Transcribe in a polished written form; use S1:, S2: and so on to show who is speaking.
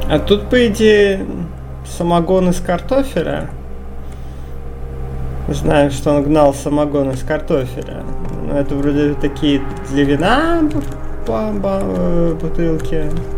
S1: А тут, по идее, самогон из картофеля. Знаю, что он гнал самогон из картофеля. Но это вроде такие для вина бутылки.